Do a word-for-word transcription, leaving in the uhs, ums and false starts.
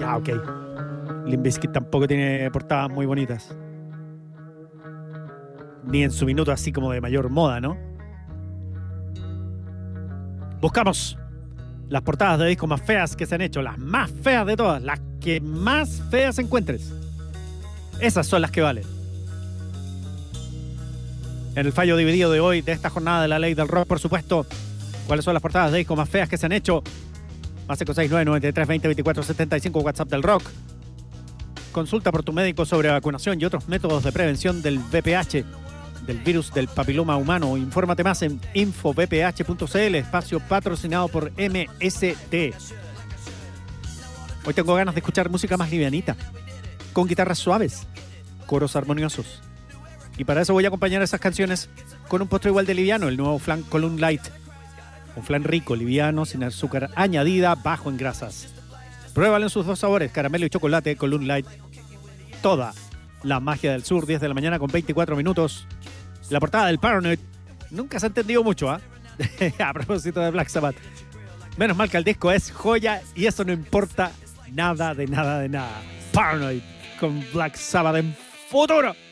Ah, ok. Limp Bizkit tampoco tiene portadas muy bonitas. Ni en su minuto así como de mayor moda, ¿no? Buscamos las portadas de discos más feas que se han hecho. Las más feas de todas. Las que más feas encuentres. Esas son las que valen. En el fallo dividido de hoy, de esta jornada de la ley del rock, por supuesto, ¿cuáles son las portadas de discos más feas que se han hecho? Más cinco seis nueve, nueve tres, veinte, veinticuatro setenta y cinco, WhatsApp del rock. Consulta por tu médico sobre vacunación y otros métodos de prevención del V P H, del virus del papiloma humano. Infórmate más en info v p h punto c l, espacio patrocinado por M S D. Hoy tengo ganas de escuchar música más livianita, con guitarras suaves, coros armoniosos. Y para eso voy a acompañar esas canciones con un postre igual de liviano, el nuevo flan Column Light. Un flan rico, liviano, sin azúcar añadida, bajo en grasas. Pruébalo en sus dos sabores, caramelo y chocolate, Column Light. Toda la magia del sur, diez de la mañana con veinticuatro minutos. La portada del Paranoid nunca se ha entendido mucho, ¿ah? ¿eh? A propósito de Black Sabbath. Menos mal que el disco es joya y eso no importa nada de nada de nada. Paranoid con Black Sabbath en futuro.